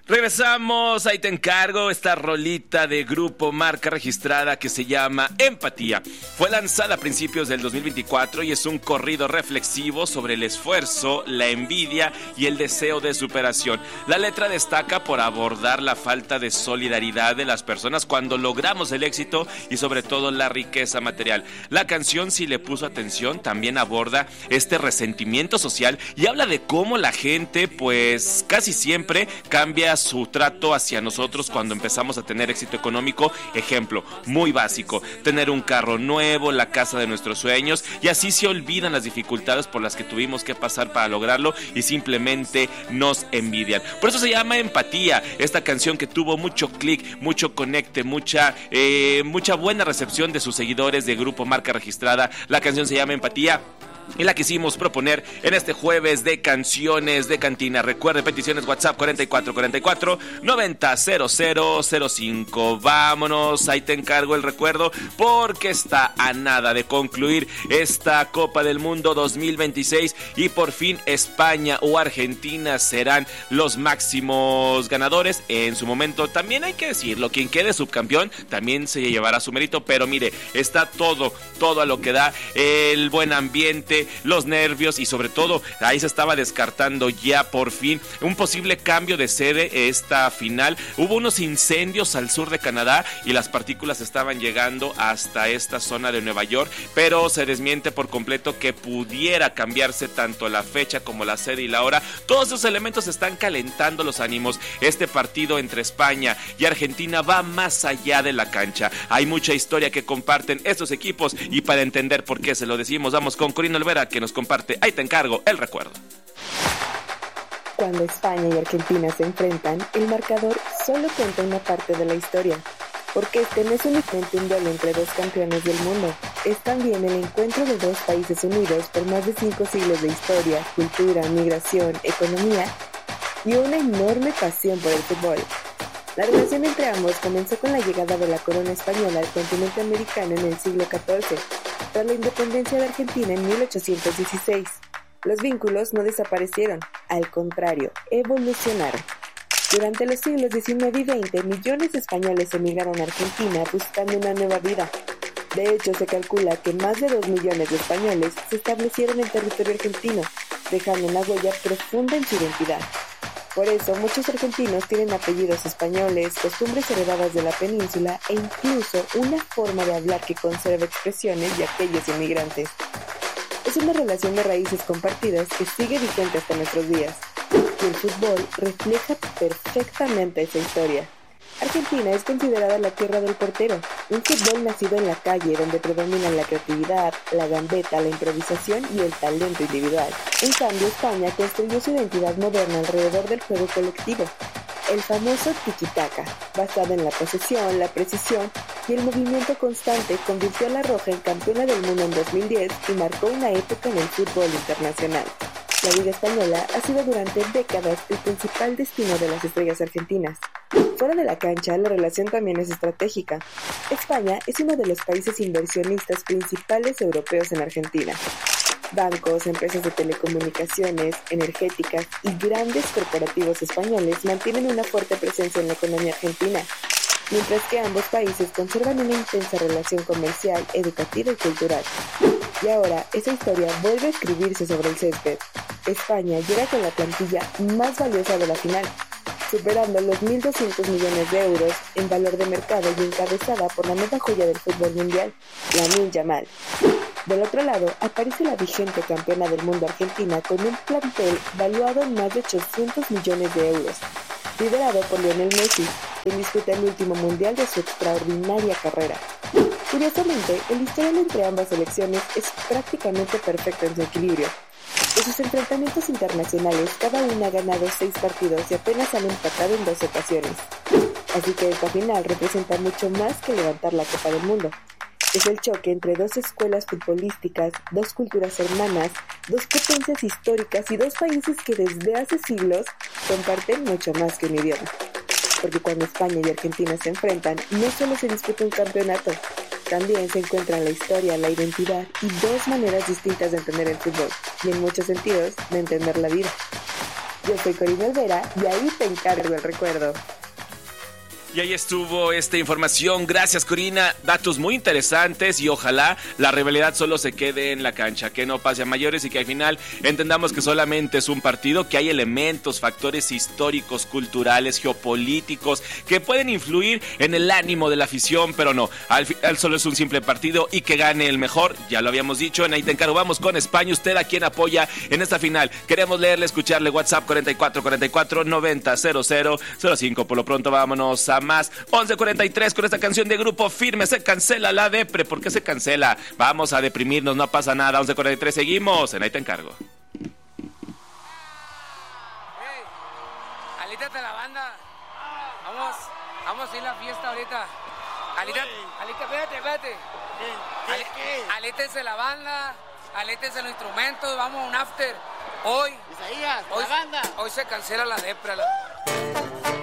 Regresamos, ahí te encargo, esta rolita de grupo marca registrada que se llama Empatía. Fue lanzada a principios del 2024 y es un corrido reflexivo sobre el esfuerzo, la envidia y el deseo de superación. La letra destaca por abordar la falta de solidaridad de las personas cuando logramos el éxito y sobre todo la riqueza material. La canción, si le puso atención, también aborda este resentimiento social y habla de cómo la gente pues casi siempre cambia su trato hacia nosotros cuando empezamos a tener éxito económico. Ejemplo muy básico: tener un carro nuevo, la casa de nuestros sueños, y así se olvidan las dificultades por las que tuvimos que pasar para lograrlo y simplemente nos envidian. Por eso se llama Empatía, esta canción que tuvo mucho click, mucho conecte, mucha buena recepción de sus seguidores de grupo marca registrada. La canción se llama Empatía y la quisimos proponer en este jueves de canciones de cantina. Recuerde, peticiones WhatsApp 4444-900005. Vámonos, ahí te encargo el recuerdo, porque está a nada de concluir esta Copa del Mundo 2026 y por fin España o Argentina serán los máximos ganadores. En su momento, también hay que decirlo, quien quede subcampeón también se llevará su mérito, pero mire, está todo a lo que da, el buen ambiente, los nervios y sobre todo ahí se estaba descartando ya por fin un posible cambio de sede esta final. Hubo unos incendios al sur de Canadá y las partículas estaban llegando hasta esta zona de Nueva York, pero se desmiente por completo que pudiera cambiarse tanto la fecha como la sede y la hora. Todos esos elementos están calentando los ánimos. Este partido entre España y Argentina va más allá de la cancha. Hay mucha historia que comparten estos equipos y para entender por qué se lo decimos, vamos con Corina Olvera, que nos comparte, ahí te encargo, el recuerdo. Cuando España y Argentina se enfrentan, el marcador solo cuenta una parte de la historia, porque este no es únicamente un duelo entre dos campeones del mundo, es también el encuentro de dos países unidos por más de 5 siglos de historia, cultura, migración, economía y una enorme pasión por el fútbol. La relación entre ambos comenzó con la llegada de la corona española al continente americano en el siglo XIV, tras la independencia de Argentina en 1816. Los vínculos no desaparecieron, al contrario, evolucionaron. Durante los siglos XIX y XX, millones de españoles emigraron a Argentina buscando una nueva vida. De hecho, se calcula que más de 2 millones de españoles se establecieron en territorio argentino, dejando una huella profunda en su identidad. Por eso, muchos argentinos tienen apellidos españoles, costumbres heredadas de la península e incluso una forma de hablar que conserva expresiones de aquellos inmigrantes. Es una relación de raíces compartidas que sigue vigente hasta nuestros días, y el fútbol refleja perfectamente esa historia. Argentina es considerada la tierra del portero, un fútbol nacido en la calle donde predominan la creatividad, la gambeta, la improvisación y el talento individual. En cambio, España construyó su identidad moderna alrededor del juego colectivo, el famoso tiki-taka, basado en la posesión, la precisión y el movimiento constante, convirtió a la Roja en campeona del mundo en 2010 y marcó una época en el fútbol internacional. La Liga Española ha sido durante décadas el principal destino de las estrellas argentinas. Fuera de la cancha, la relación también es estratégica. España es uno de los países inversionistas principales europeos en Argentina. Bancos, empresas de telecomunicaciones, energéticas y grandes corporativos españoles mantienen una fuerte presencia en la economía argentina, mientras que ambos países conservan una intensa relación comercial, educativa y cultural. Y ahora, esa historia vuelve a escribirse sobre el césped. España llega con la plantilla más valiosa de la final, superando los 1.200 millones de euros en valor de mercado y encabezada por la nueva joya del fútbol mundial, Lamine Yamal. Del otro lado, aparece la vigente campeona del mundo Argentina con un plantel valuado en más de 800 millones de euros, liderado por Lionel Messi, quien disputa el último mundial de su extraordinaria carrera. Curiosamente, el historial entre ambas selecciones es prácticamente perfecto en su equilibrio. De sus enfrentamientos internacionales, cada una ha ganado 6 partidos y apenas han empatado en 2 ocasiones. Así que esta final representa mucho más que levantar la Copa del Mundo. Es el choque entre 2 escuelas futbolísticas, 2 culturas hermanas, 2 potencias históricas y 2 países que desde hace siglos comparten mucho más que un idioma. Porque cuando España y Argentina se enfrentan, no solo se disputa un campeonato, también se encuentran la historia, la identidad y 2 maneras distintas de entender el fútbol, y en muchos sentidos, de entender la vida. Yo soy Corina Olvera y ahí te encargo el recuerdo. Y ahí estuvo esta información. Gracias, Corina. Datos muy interesantes y ojalá la rivalidad solo se quede en la cancha, que no pase a mayores y que al final entendamos que solamente es un partido, que hay elementos, factores históricos, culturales, geopolíticos que pueden influir en el ánimo de la afición, pero no. Al final solo es un simple partido y que gane el mejor. Ya lo habíamos dicho, en Ahí te encargo. Vamos con España. ¿Usted a quién apoya en esta final? Queremos leerle, escucharle. WhatsApp 4444-900005. Por lo pronto vámonos a más. 11:43 con esta canción de Grupo Firme. Se cancela la depre. ¿Por qué se cancela? Vamos a deprimirnos, no pasa nada. 11:43, seguimos en Ahí te encargo. Hey, alítate la banda. Vamos a ir a la fiesta ahorita. Alita, espérate. Alítense la banda, alítense los instrumentos, vamos a un after. Hoy Isaías, la banda. Hoy se cancela la depre.